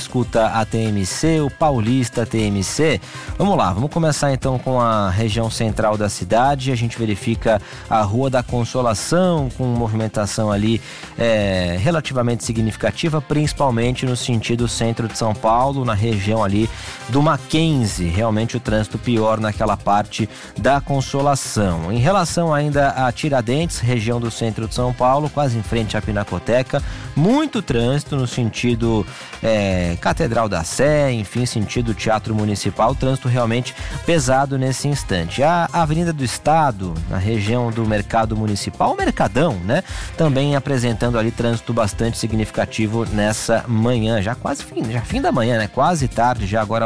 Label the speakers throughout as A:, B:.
A: escuta a TMC, o Paulista TMC. Vamos lá, vamos começar então com a região central da cidade. A gente verifica a Rua da Consolação com movimentação ali relativamente significativa, principalmente no sentido centro de São Paulo, na região ali do Mackenzie. Realmente o trânsito pior naquela parte da Consolação. Em relação ainda a Tiradentes, região do centro de São Paulo, quase em frente à Pinacoteca, muito trânsito no sentido Catedral da Sé, enfim, sentido Teatro Municipal, trânsito realmente pesado nesse instante. A Avenida do Estado, na região do Mercado Municipal, o Mercadão, né? Também apresentando ali trânsito bastante significativo nessa manhã, já fim da manhã, né? Quase tarde, já agora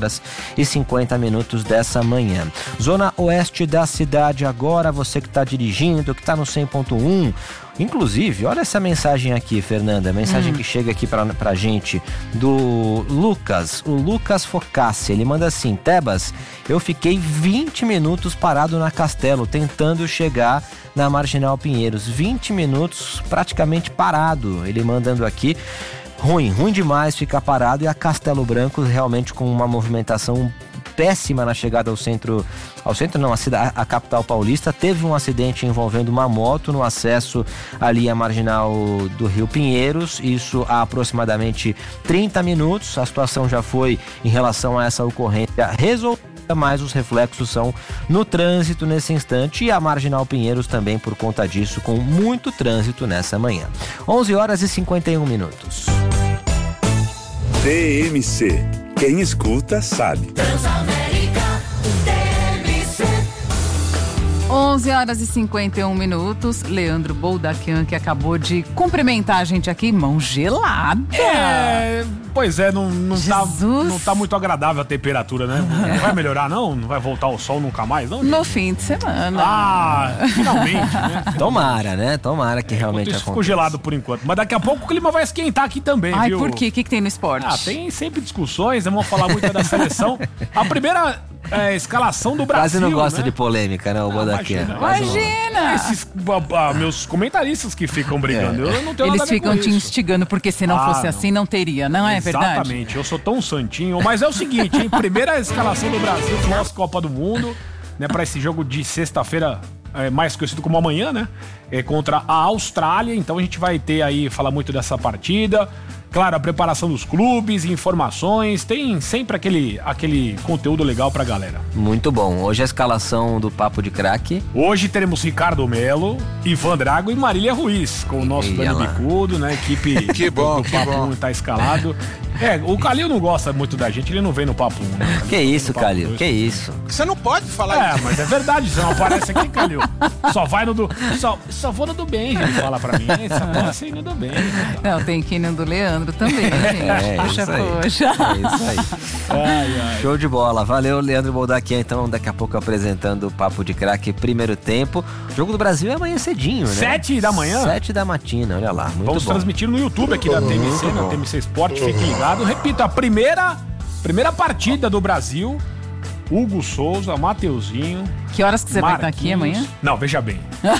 A: 11h50 dessa manhã. Zona oeste da cidade agora, você que está dirigindo, que está no 100.1. Inclusive, olha essa mensagem aqui, Fernanda, mensagem que chega aqui pra gente do Lucas, o Lucas Focassi. Ele manda assim: Tebas, eu fiquei 20 minutos parado na Castelo, tentando chegar na Marginal Pinheiros, 20 minutos praticamente parado, ele mandando aqui. Ruim demais ficar parado, e a Castelo Branco realmente com uma movimentação péssima na chegada ao centro não, a capital paulista. Teve um acidente envolvendo uma moto no acesso ali à marginal do Rio Pinheiros, isso há aproximadamente 30 minutos. A situação já foi, em relação a essa ocorrência, resolvida, mas os reflexos são no trânsito nesse instante, e a Marginal Pinheiros também por conta disso, com muito trânsito nessa manhã. 11h51.
B: TMC. Quem escuta sabe.
C: Transamérica TMC.
D: 11h51. Leandro Boldaquian, que acabou de cumprimentar a gente aqui, mão gelada.
E: Pois é, não tá muito agradável a temperatura, né? Não vai melhorar, não? Não vai voltar o sol nunca mais, não?
D: No fim de semana.
E: Finalmente, né?
A: Tomara, né? Tomara que realmente
E: isso
A: aconteça.
E: Ficou gelado por enquanto. Mas daqui a pouco o clima vai esquentar aqui também, viu?
D: Por quê? O que tem no esporte?
E: Tem sempre discussões, né? Vamos falar muito da seleção. A primeira escalação do Brasil,
A: quase não gosta,
E: né?
A: de polêmica, né, o Bodaquian?
D: Imagina!
E: Esses meus comentaristas que ficam brigando, eu não tenho nada a ver com
D: Eles ficam te
E: isso.
D: instigando, porque se não fosse assim, não teria, não é verdade?
E: Exatamente, eu sou tão santinho. Mas é o seguinte, hein? Primeira escalação do Brasil pós-Copa do Mundo, né? Para esse jogo de sexta-feira, mais conhecido como amanhã, né? Contra a Austrália. Então a gente vai ter aí, falar muito dessa partida. Claro, a preparação dos clubes, informações, tem sempre aquele conteúdo legal pra galera.
A: Muito bom. Hoje a escalação do Papo de Craque.
E: Hoje teremos Ricardo Melo, Ivan Drago e Marília Ruiz, com o nosso Dani Bicudo, né? Equipe
F: que bom,
E: do Papo 1 tá escalado. O Calil não gosta muito da gente, ele não vem no Papo 1, né?
A: Que isso, Calil, que isso.
F: Você não pode falar isso.
E: Mas é verdade, você não aparece aqui, Calil. Só vai no do... Só vou no do bem, ele fala pra mim. Só aparece aí no do bem.
D: Não, tem que ir no do Leandro também, gente. Poxa.
A: É isso aí. Show de bola. Valeu, Leandro Boldaquian. Então, daqui a pouco apresentando o Papo de Craque, primeiro tempo. O Jogo do Brasil é amanhã cedinho, né?
E: 7 da manhã?
A: 7 da matina, olha lá. Muito
E: Vamos
A: bom.
E: transmitir no YouTube aqui da TMC, na TMC Esporte. Fique ligado. Repito, a primeira partida do Brasil. Hugo Souza, Mateuzinho.
D: Que horas que você vai estar aqui amanhã?
E: Não, veja bem.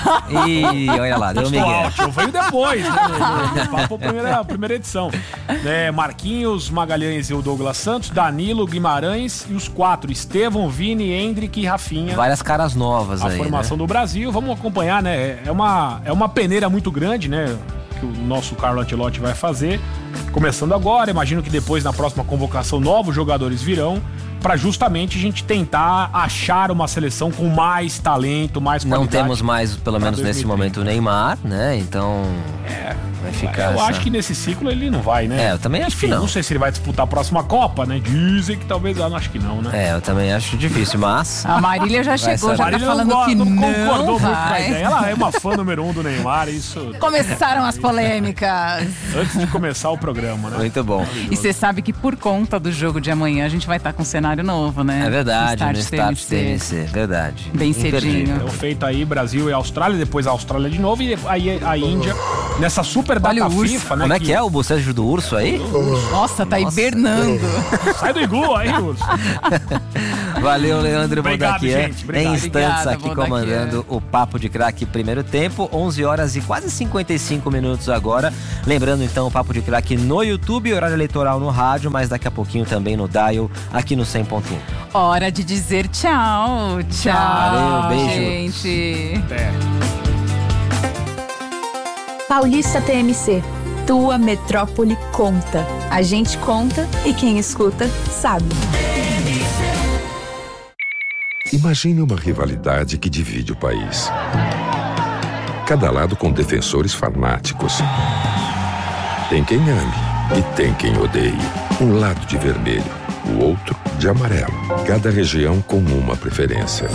A: E olha lá, deu Miguel.
E: Eu venho depois, né? No Papo, primeira edição. Marquinhos, Magalhães e o Douglas Santos, Danilo, Guimarães e os 4, Estevão, Vini, Hendrick e Rafinha.
A: Várias caras novas aí,
E: a formação,
A: né?
E: do Brasil, vamos acompanhar, né? É uma peneira muito grande, né? Que o nosso Carlo Ancelotti vai fazer. Começando agora, imagino que depois, na próxima convocação, novos jogadores virão, para justamente a gente tentar achar uma seleção com mais talento, mais qualidade.
A: Não temos mais, pelo menos nesse momento, o Neymar, né? Então vai ficar.
E: Eu acho que nesse ciclo ele não vai, né?
A: Eu também acho que não.
E: Não sei se ele vai disputar a próxima Copa, né? Dizem que talvez, acho que não, né?
A: Eu também acho difícil, mas...
D: A Marília já chegou, já tá falando que
E: não
D: não
E: concordou muito com a
D: vai.
E: ideia. Ela é uma fã número 1 do Neymar, isso...
D: Começaram as polêmicas.
E: Antes de começar o programa, né?
A: Muito bom.
D: E você sabe que por conta do jogo de amanhã a gente vai estar com um cenário novo, né?
A: É verdade, no
D: Start
A: Start TMC, verdade.
D: Bem cedinho.
E: Então, feito aí Brasil e Austrália, depois a Austrália de novo e aí a Índia nessa super data
D: Olha o urso.
E: FIFA, né?
A: Como é que é o bocejo do urso aí?
D: Nossa, tá hibernando.
E: Sai do iglu aí, urso.
A: Valeu, Leandro
E: Obrigado,
A: Boldaquian.
E: gente. Obrigado.
A: Em instantes
D: Obrigada,
A: aqui
D: Boldaquian.
A: comandando o Papo de Craque primeiro tempo, 11 horas e quase 55 minutos agora. Lembrando então o Papo de Craque no YouTube, horário eleitoral no rádio, mas daqui a pouquinho também no Dial, aqui no 100.1.
D: Hora de dizer tchau. Tchau,
A: Valeu, beijo.
D: gente.
E: Até.
F: Paulista TMC, tua metrópole conta. A gente conta e quem escuta sabe.
G: Imagine uma rivalidade que divide o país. Cada lado com defensores fanáticos. Tem quem ame e tem quem odeie. Um lado de vermelho, o outro de amarelo. Cada região com uma preferência.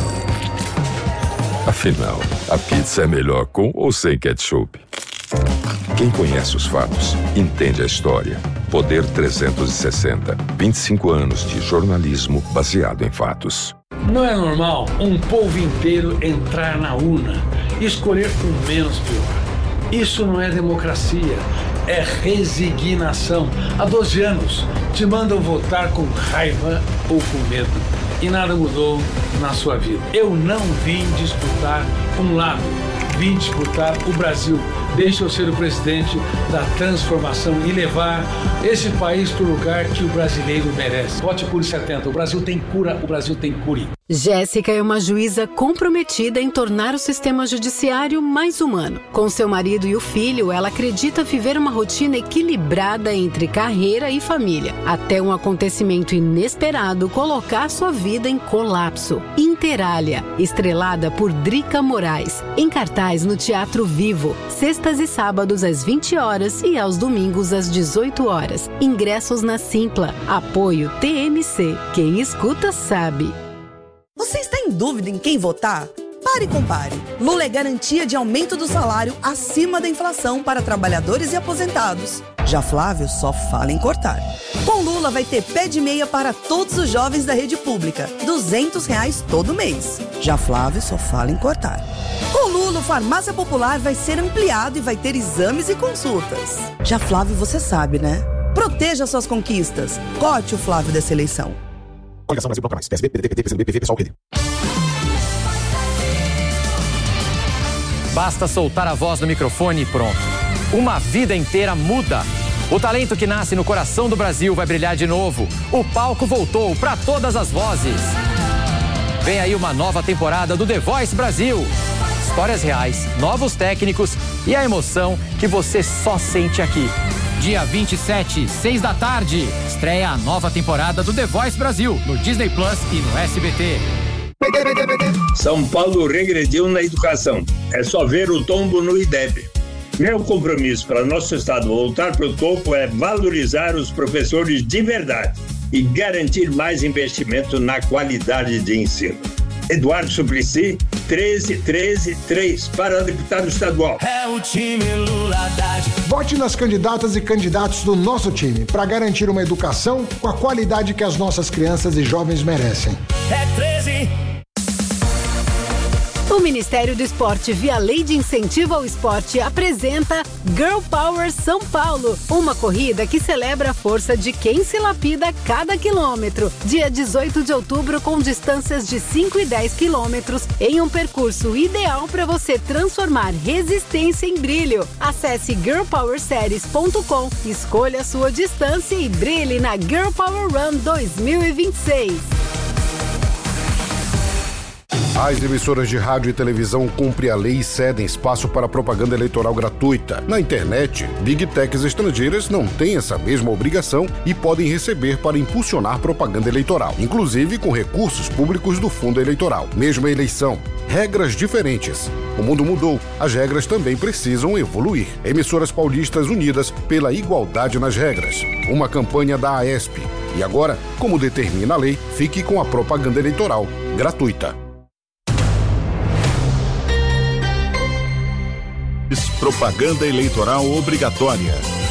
G: Afinal, a pizza é melhor com ou sem ketchup? Quem conhece os fatos, entende a história. Poder 360. 25 anos de jornalismo baseado em fatos.
H: Não é normal um povo inteiro entrar na urna e escolher por menos pior. Isso não é democracia, é resignação. Há 12 anos te mandam votar com raiva ou com medo. E nada mudou na sua vida. Eu não vim disputar um lado, vim disputar o Brasil. Deixa eu ser o presidente da transformação e levar esse país para o lugar que o brasileiro merece. Vote Cure 70. O Brasil tem cura, o Brasil tem cure.
I: Jéssica é uma juíza comprometida em tornar o sistema judiciário mais humano. Com seu marido e o filho, ela acredita viver uma rotina equilibrada entre carreira e família, até um acontecimento inesperado colocar sua vida em colapso. Interália, estrelada por Drica Moraes, em cartaz no Teatro Vivo, sextas e sábados às 20 horas e aos domingos às 18 horas. Ingressos na Simpla. Apoio TMC. Quem escuta sabe.
J: Você está em dúvida em quem votar? Pare e compare. Lula é garantia de aumento do salário acima da inflação para trabalhadores e aposentados. Já Flávio só fala em cortar. Com Lula vai ter pé de meia para todos os jovens da rede pública. R$200 todo mês. Já Flávio só fala em cortar. Com Lula, o Farmácia Popular vai ser ampliado e vai ter exames e consultas. Já Flávio, você sabe, né? Proteja suas conquistas. Cote o Flávio dessa eleição.
K: Coligação Brasil Bloco Mais. PSB, PDT, PT, PCdoB, PV, PSOL, PD.
L: Basta soltar a voz no microfone e pronto. Uma vida inteira muda. O talento que nasce no coração do Brasil vai brilhar de novo. O palco voltou para todas as vozes. Vem aí uma nova temporada do The Voice Brasil. Histórias reais, novos técnicos e a emoção que você só sente aqui. Dia 27, 6 da tarde, estreia a nova temporada do The Voice Brasil, no Disney Plus e no SBT.
M: São Paulo regrediu na educação. É só ver o tombo no IDEB. Meu compromisso para nosso estado voltar para o topo é valorizar os professores de verdade e garantir mais investimento na qualidade de ensino. Eduardo Suplicy, 13 para deputado estadual.
C: É o time Lula Haddad.
N: Vote nas candidatas e candidatos do nosso time para garantir uma educação com a qualidade que as nossas crianças e jovens merecem.
C: É 13.
I: O Ministério do Esporte, via Lei de Incentivo ao Esporte, apresenta Girl Power São Paulo, uma corrida que celebra a força de quem se lapida cada quilômetro. Dia 18 de outubro, com distâncias de 5 e 10 quilômetros, em um percurso ideal para você transformar resistência em brilho. Acesse girlpowerseries.com, escolha a sua distância e brilhe na Girl Power Run 2026.
O: As emissoras de rádio e televisão cumprem a lei e cedem espaço para propaganda eleitoral gratuita. Na internet, Big Techs estrangeiras não têm essa mesma obrigação e podem receber para impulsionar propaganda eleitoral, inclusive com recursos públicos do fundo eleitoral. Mesma eleição, regras diferentes. O mundo mudou, as regras também precisam evoluir. Emissoras paulistas unidas pela igualdade nas regras. Uma campanha da AESP. E agora, como determina a lei, fique com a propaganda eleitoral gratuita.
P: Propaganda eleitoral obrigatória.